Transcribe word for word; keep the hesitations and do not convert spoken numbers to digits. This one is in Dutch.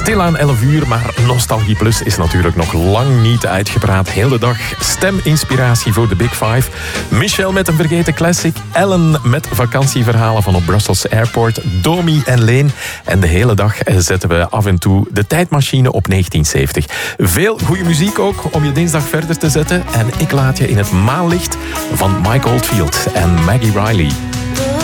Stilaan elf uur, maar Nostalgie Plus is natuurlijk nog lang niet uitgepraat. Heel de dag steminspiratie voor de Big Five. Michel met een vergeten classic. Ellen met vakantieverhalen van op Brussels Airport. Domi en Leen. En de hele dag zetten we af en toe de tijdmachine op negentien zeventig. Veel goede muziek ook om je dinsdag verder te zetten. En ik laat je in het maanlicht van Mike Oldfield en Maggie Riley.